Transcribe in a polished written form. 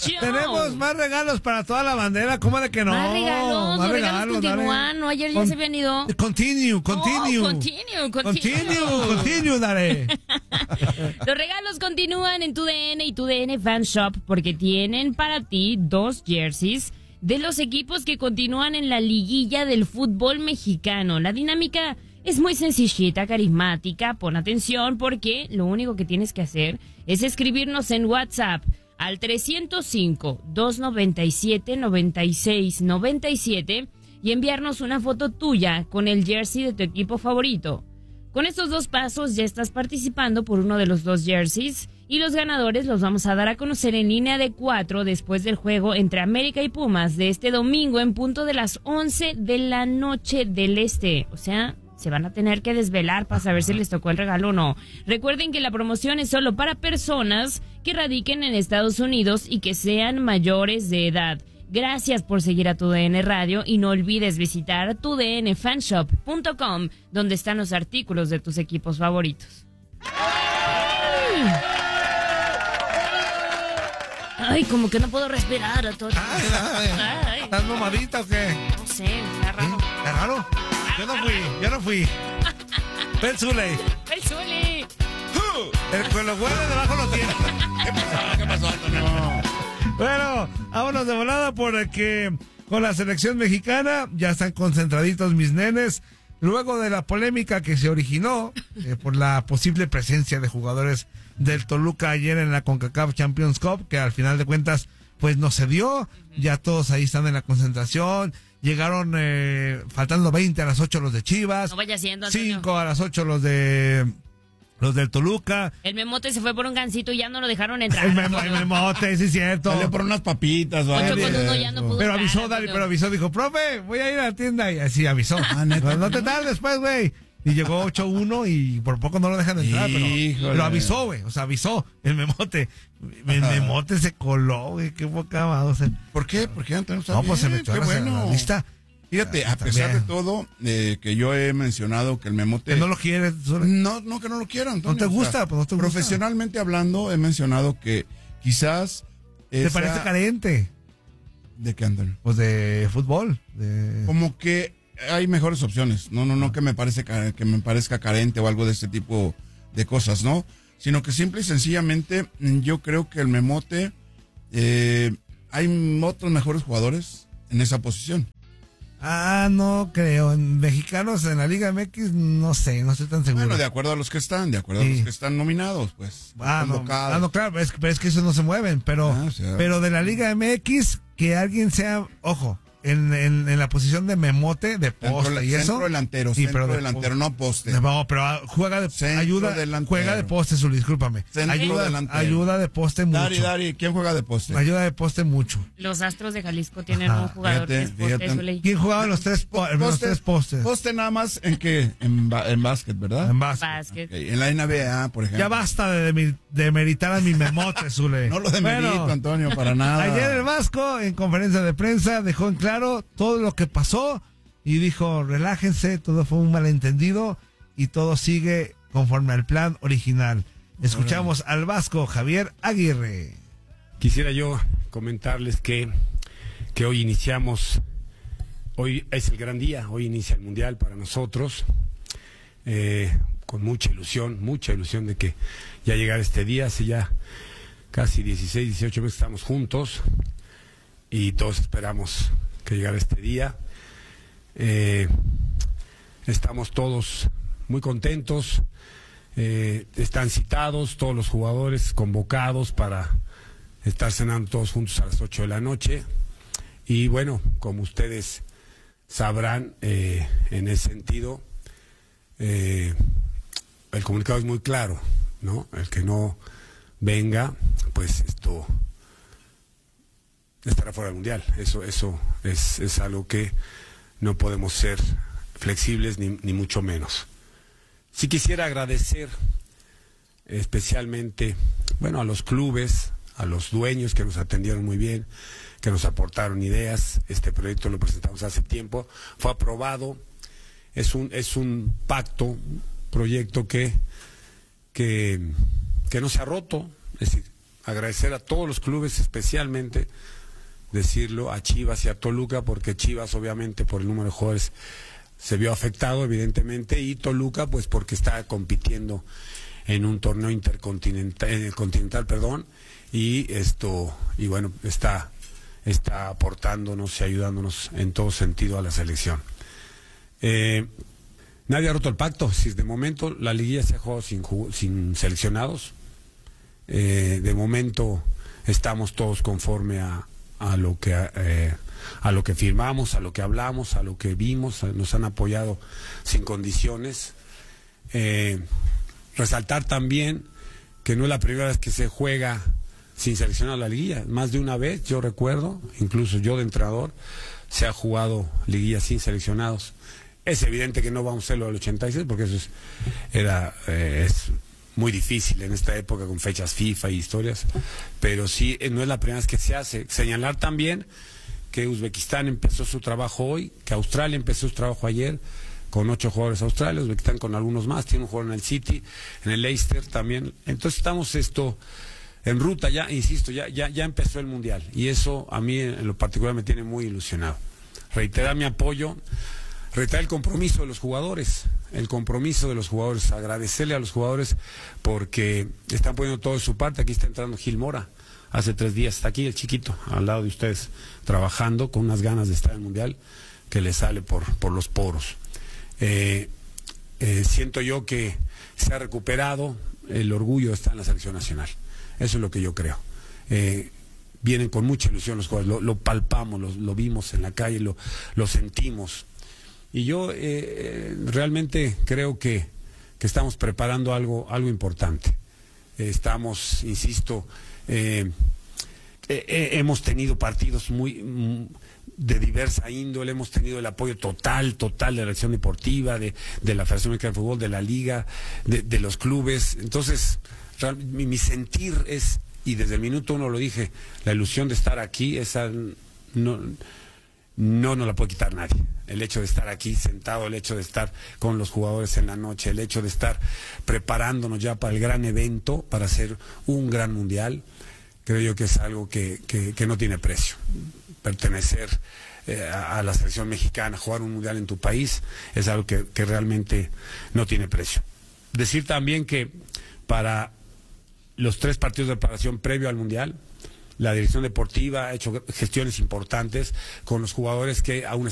Tenemos más regalos para toda la bandera. ¿Cómo de que no? Más regalos. Los regalos continúan. No, ayer ya se habían ido. Continue. Daré. Los regalos continúan en TUDN y TUDN Fan Shop porque tienen para ti 2 jerseys de los equipos que continúan en la liguilla del fútbol mexicano. La dinámica es muy sencillita, carismática. Pon atención porque lo único que tienes que hacer es escribirnos en WhatsApp al 305-297-9697 y enviarnos una foto tuya con el jersey de tu equipo favorito. Con estos 2 pasos ya estás participando por uno de los 2 jerseys y los ganadores los vamos a dar a conocer en línea de 4 después del juego entre América y Pumas de este domingo en punto de las 11 de la noche del este. O sea, se van a tener que desvelar para saber si les tocó el regalo o no. Recuerden que la promoción es solo para personas que radiquen en Estados Unidos y que sean mayores de edad. Gracias por seguir a TUDN Radio y no olvides visitar tudnfanshop.com, donde están los artículos de tus equipos favoritos. Ay, como que no puedo respirar a todo. ¿Estás mamadita o qué? No sé, está raro. ¿Está raro? Yo no fui. Ven, Zule. El con los huevos debajo lo tiene. ¿Qué pasó, Antonio? Bueno, vámonos de volada porque con la selección mexicana ya están concentraditos mis nenes. Luego de la polémica que se originó por la posible presencia de jugadores del Toluca ayer en la CONCACAF Champions Cup, que al final de cuentas pues no se dio. Ya todos ahí están en la concentración. Llegaron faltando 20 a las 8 los de Chivas. No vaya siendo, Antonio. 5 a las 8 los del Toluca. El Memote se fue por un gancito y ya no lo dejaron entrar. El Memote, sí es cierto. Salió por unas papitas. 8-1 ya no pudo Pero entrar, avisó, Dari, dijo, profe, voy a ir a la tienda. Y así avisó. No te tardes después, güey. Y llegó 8-1 y por poco no lo dejan entrar, pero avisó, güey. O sea, avisó el Memote. El Memote se coló, güey. Qué poca va. O sea, ¿Por qué? Antonio? No, pues se metió a la lista. Fíjate, a pesar de todo, que yo he mencionado que el Memote... Que no lo quieres. No, que no lo quiero, Antonio. ¿No te gusta? Pues no te gusta. Profesionalmente hablando, he mencionado que quizás... ¿Te parece carente? ¿De qué, Antonio? Pues de fútbol. Como que hay mejores opciones. No que me parezca carente o algo de este tipo de cosas, ¿no? Sino que simple y sencillamente yo creo que el Memote... hay otros mejores jugadores en esa posición. No creo. En mexicanos en la Liga MX, no estoy tan seguro. Bueno, de acuerdo a los que están nominados, pues. No, claro, pero es que esos no se mueven, pero de la Liga MX, que alguien sea, ojo, en la posición de Memote, de poste y eso. Centro delantero, no poste. No, pero juega de poste, Zuli, discúlpame. Ayuda de poste mucho. Dari, ¿quién juega de poste? Ayuda de poste mucho. Los Astros de Jalisco tienen un jugador que es poste, Zuli. ¿Quién jugaba en los tres postes? Poste nada más en qué, en básquet, ¿verdad? En básquet. Okay. En la NBA, por ejemplo. Ya basta de meritar a mi Memote, Zule. No lo demerito, Antonio, para nada. Ayer el Vasco, en conferencia de prensa, dejó en claro todo lo que pasó y dijo, relájense, todo fue un malentendido y todo sigue conforme al plan original. Escuchamos al Vasco Javier Aguirre. Quisiera yo comentarles que hoy iniciamos, hoy es el gran día, hoy inicia el Mundial para nosotros, con mucha ilusión de que ya llegara este día. Hace ya casi 16, 18 meses estamos juntos y todos esperamos que llegara este día. Estamos todos muy contentos, están citados todos los jugadores convocados para estar cenando todos juntos a las 8 de la noche y bueno, como ustedes sabrán, en ese sentido el comunicado es muy claro, ¿no? El que no venga, pues esto estará fuera del Mundial. Eso es algo que no podemos ser flexibles ni mucho menos. Sí quisiera agradecer especialmente, a los clubes, a los dueños que nos atendieron muy bien, que nos aportaron ideas. Este proyecto lo presentamos hace tiempo, fue aprobado, es un pacto, un proyecto que no se ha roto, es decir, agradecer a todos los clubes, especialmente decirlo a Chivas y a Toluca, porque Chivas obviamente por el número de jugadores se vio afectado evidentemente, y Toluca pues porque está compitiendo en un torneo continental, y bueno, está aportándonos y ayudándonos en todo sentido a la selección. Nadie ha roto el pacto. Si de momento la liguilla se ha jugado sin seleccionados, de momento estamos todos conforme a lo que firmamos, a lo que hablamos, a lo que vimos. Nos han apoyado sin condiciones. Resaltar también que no es la primera vez que se juega sin seleccionar la liguilla. Más de una vez, yo recuerdo, incluso yo de entrenador, se ha jugado liguilla sin seleccionados. Es evidente que no vamos a hacerlo del 86, porque eso es muy difícil en esta época con fechas FIFA y historias, pero sí, no es la primera vez que se hace. Señalar también que Uzbekistán empezó su trabajo hoy, que Australia empezó su trabajo ayer, con 8 jugadores australianos, Uzbekistán con algunos más, tiene un jugador en el City, en el Leicester también. Entonces estamos en ruta ya, insisto, ya empezó el Mundial, y eso a mí en lo particular me tiene muy ilusionado. Reiterar mi apoyo, reiterar el compromiso de los jugadores, agradecerle a los jugadores porque están poniendo todo de su parte. Aquí está entrando Gil Mora, hace 3 días, está aquí el chiquito, al lado de ustedes, trabajando con unas ganas de estar en el Mundial que le sale por los poros. Siento yo que se ha recuperado el orgullo de estar en la selección nacional. Eso es lo que yo creo. Vienen con mucha ilusión los jugadores, lo palpamos, lo vimos en la calle, lo sentimos. Y yo realmente creo que estamos preparando algo importante. Estamos, insisto, hemos tenido partidos de diversa índole, hemos tenido el apoyo total de la dirección deportiva, de la Federación Mexicana de Fútbol, de la Liga, de los clubes. Entonces, mi sentir es, y desde el minuto 1 lo dije, la ilusión de estar aquí, esa no nos la puede quitar nadie. El hecho de estar aquí sentado, el hecho de estar con los jugadores en la noche, el hecho de estar preparándonos ya para el gran evento, para hacer un gran mundial, creo yo que es algo que no tiene precio. Pertenecer a la selección mexicana, jugar un mundial en tu país, es algo que realmente no tiene precio. Decir también que para los 3 partidos de preparación previo al mundial, la dirección deportiva ha hecho gestiones importantes con los jugadores que aún